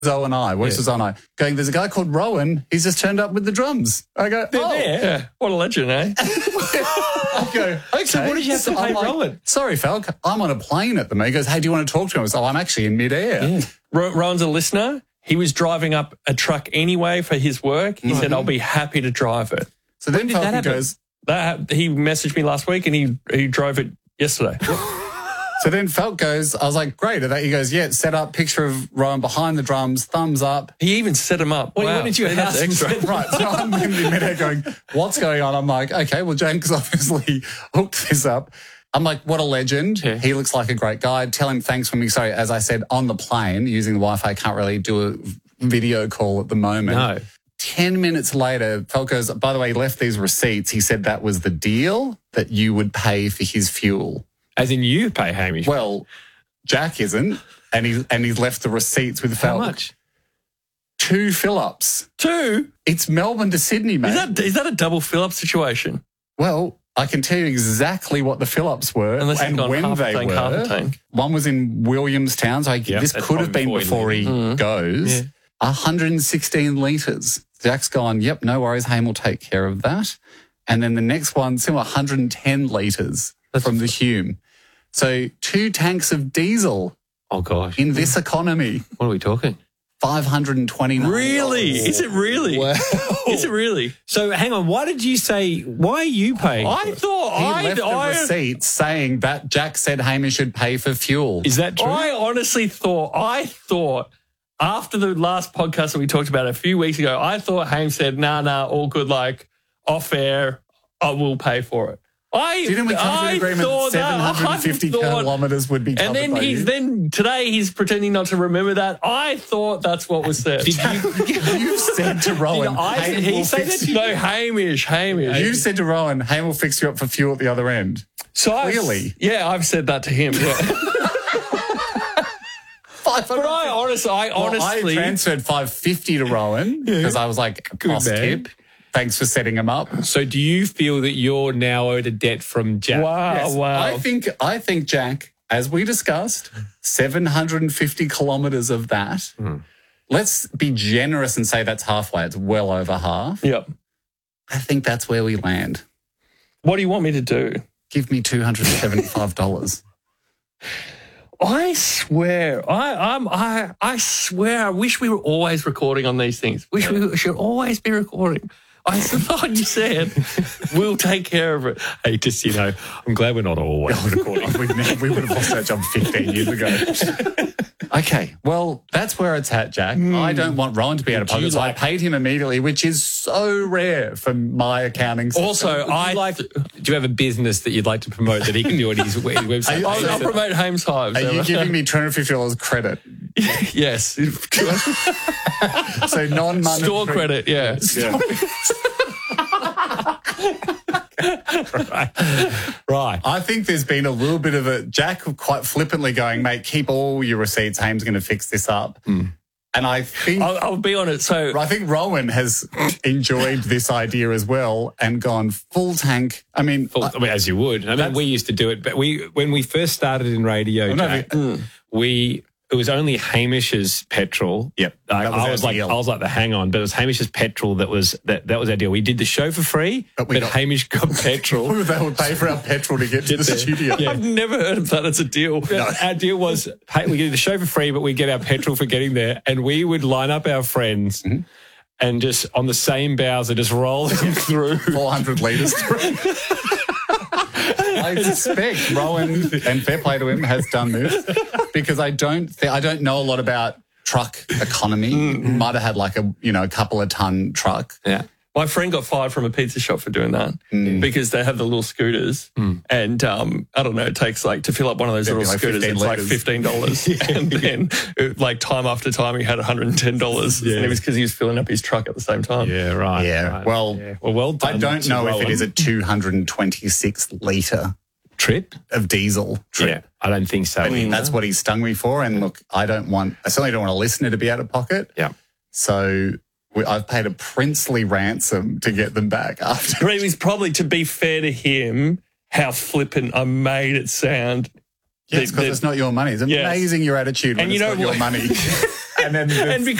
Zoe and I, Woosters and I, going, there's a guy called Rowan. He's just turned up with the drums. I go, They're there. Yeah, what a legend, eh? I go, okay. So what did you have to pay Rowan? Sorry, Falk, I'm on a plane at the moment. He goes, hey, do you want to talk to him? I was I'm actually in midair. Yeah. Rowan's a listener. He was driving up a truck anyway for his work. He said, I'll be happy to drive it. So then did that Falcon happen? goes, He messaged me last week and he drove it yesterday. so then Falk goes, I was like, great. He goes, yeah, set up, picture of Rowan behind the drums, thumbs up. He even set him up. Well, wow. he went into your That's house and extra. said- Right, so I'm in midair going, what's going on? I'm like, okay, well, James obviously hooked this up. I'm like, what a legend. Yeah. He looks like a great guy. Tell him thanks for me. Sorry, as I said, on the plane, using the Wi-Fi, can't really do a video call at the moment. No. 10 minutes later, Falk goes, by the way, he left these receipts. He said that was the deal, that you would pay for his fuel. As in you pay Hamish. Well, Jack isn't, and he's left the receipts with how Falk. much? 2 fill-ups. 2? It's Melbourne to Sydney, mate. Is that a double fill-up situation? Well, I can tell you exactly what the fill-ups were Unless he's and gone when half a they tank, were. half a tank. One was in Williamstown, so this that's could have been probably before he goes. Yeah. 116 litres. Jack's gone, yep, no worries, Haim will take care of that. And then the next one, similar 110 litres from the Hume. So 2 tanks of diesel Oh, gosh. in this economy, What are we talking? 529. Really? Is it really? Wow. Is it really? So hang on. Why did you say, why are you paying? I thought He left the receipt saying that Jack said Hamish should pay for fuel. Is that true? I honestly thought after the last podcast that we talked about a few weeks ago, I thought Haim said, nah, all good, like off air, I will pay for it. Didn't we come to an agreement that 750 kilometres would be covered and by you? then today he's pretending not to remember that. I thought that's what was said. Did you? You said to Rowan, Haim will fix you. No, Hamish. You said to Rowan, Haim will fix you up for fuel at the other end. So Clearly. I've said that to him. Yeah. But I honestly transferred 550 to Rowan because I was like, boss man. tip. Thanks for setting him up. So do you feel that you're now owed a debt from Jack? Wow, Yes, wow. I think Jack, as we discussed, 750 kilometres of that. Let's be generous and say that's halfway. It's well over half. Yep. I think that's where we land. What do you want me to do? Give me $275. I swear, I swear, I wish we were always recording on these things. Wish we should always be recording. I thought you said we'll take care of it. Hey, just, I'm glad we're not always recording. we would have lost that job 15 years ago. Okay, well, that's where it's at, Jack. I don't want Rowan to be out of pocket, so I paid him immediately, which is so rare for my accounting system. Also, do you have a business that you'd like to promote that he can do on his website? I'll promote Hames Hives. Are you giving me $250 credit? Yes. So non-monetary... Store credit, yeah. Right. I think there's been a little bit of a... Jack quite flippantly going, mate, keep all your receipts. Haim's going to fix this up. And I think... I'll be on it. So I think Rowan has enjoyed this idea as well and gone full tank. I mean... As you would. I mean, we used to do it, but when we first started in radio, Jack, it was only Hamish's petrol. Yep. I was like the hang on, but it was Hamish's petrol that was our deal. We did the show for free, but Hamish got petrol. They would pay for our petrol to get to the studio. Yeah. I've never heard of that as a deal. No. Our deal was, hey, we get the show for free, but we get our petrol for getting there, and we would line up our friends and just on the same Bowser just roll them through 400 litres through. I suspect Rowan, and fair play to him, has done this because I don't know a lot about truck economy. Might have had like a couple of ton truck. Yeah. My friend got fired from a pizza shop for doing that because they have the little scooters and I don't know, it takes to fill up one of those little scooters, it's like $15. And then time after time he had $110 and it was because he was filling up his truck at the same time. Yeah, right. Yeah. Right. Well, well done. I don't know if it is a 226 litre trip of diesel trip. Yeah, I don't think so. I mean, that's what he stung me for. And look, I certainly don't want a listener to be out of pocket. Yeah. So I've paid a princely ransom to get them back after. But it was probably, to be fair to him, how flippant I made it sound. Yes, because it's not your money. It's amazing your attitude when it's not your money. And then and